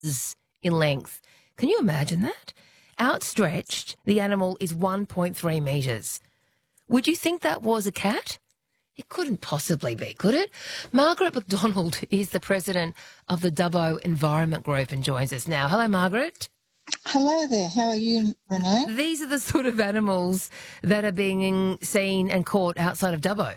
in length. Can you imagine that? Outstretched, the animal is 1.3 metres. Would you think that was a cat? It couldn't possibly be, could it? Margaret McDonald is the president of the Dubbo Environment Group and joins us now. Hello, Margaret. Hello there. How are you, Renee? These are the sort of animals that are being seen and caught outside of Dubbo.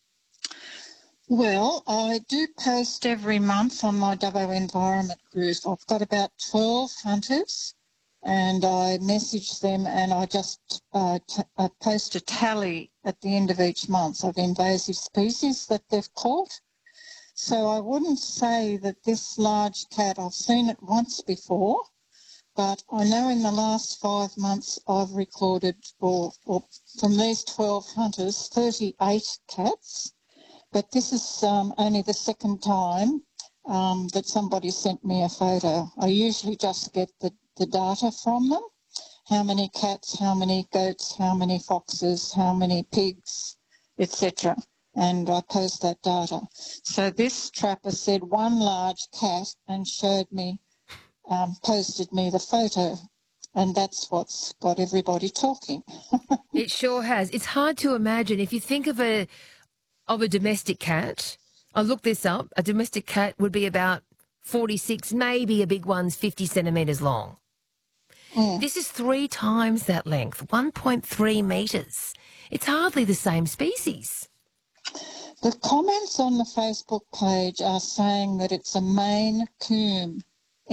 Well, I do post every month on my Dubbo Environment Group. I've got about 12 hunters and I message them and I just I post a tally at the end of each month of invasive species that they've caught. So I wouldn't say that this large cat, I've seen it once before, but I know in the last 5 months I've recorded, or from these 12 hunters, 38 cats. But this is only the second time that somebody sent me a photo. I usually just get the data from them, how many cats, how many goats, how many foxes, how many pigs, etc. And I post that data. So this trapper said one large cat and showed me, posted me the photo, and that's what's got everybody talking. It sure has. It's hard to imagine. If you think of a domestic cat, I looked this up, a domestic cat would be about 46, maybe a big one's 50 centimetres long. This is 3 times that length, 1.3 metres. It's hardly the same species. The comments on the Facebook page are saying that it's a Maine Coon,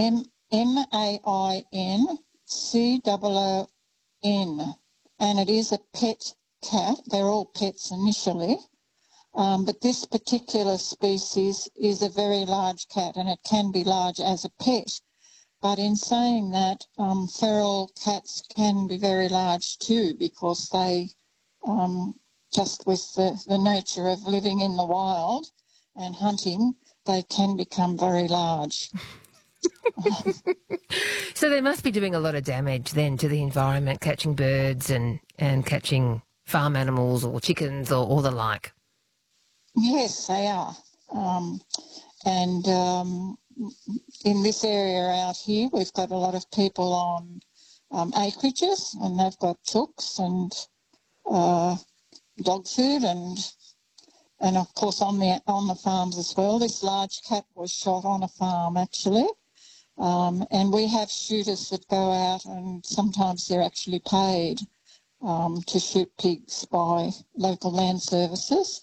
M-A-I-N-C-O-O-N, and it is a pet cat. They're all pets initially. But this particular species is a very large cat and it can be large as a pet. But in saying that, feral cats can be very large too because they, just with the nature of living in the wild and hunting, they can become very large. So they must be doing a lot of damage then to the environment, catching birds and catching farm animals or chickens or the like. Yes, they are. In this area out here, we've got a lot of people on acreages, and they've got chooks and dog food, and of course on the farms as well. This large cat was shot on a farm actually, and we have shooters that go out, and sometimes they're actually paid to shoot pigs by local land services.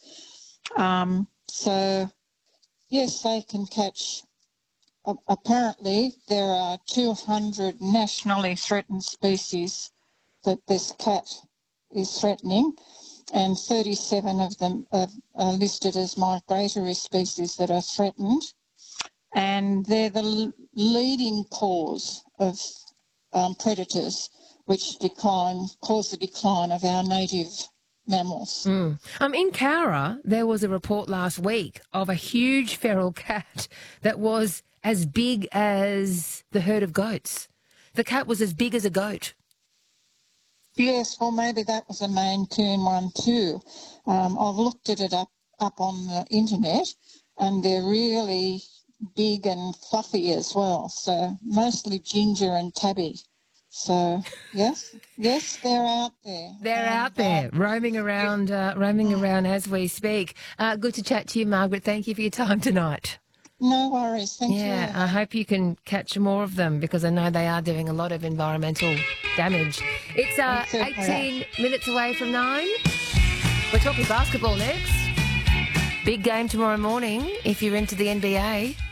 So, yes, they can catch. Apparently, there are 200 nationally threatened species that this cat is threatening, and 37 of them are listed as migratory species that are threatened, and they're the leading cause of predators which cause the decline of our native mammals. In Cowra, there was a report last week of a huge feral cat that was as big as the herd of goats. The cat was as big as a goat. Yes, well, maybe that was a Maine Coon one too. I've looked at it up on the internet, and they're really big and fluffy as well, so mostly ginger and tabby. So, yes, they're out there. They're out there, roaming around as we speak. Good to chat to you, Margaret. Thank you for your time tonight. No worries. Thank you. Yeah, I hope you can catch more of them because I know they are doing a lot of environmental damage. It's 18 minutes away from 9. We're talking basketball next. Big game tomorrow morning if you're into the NBA.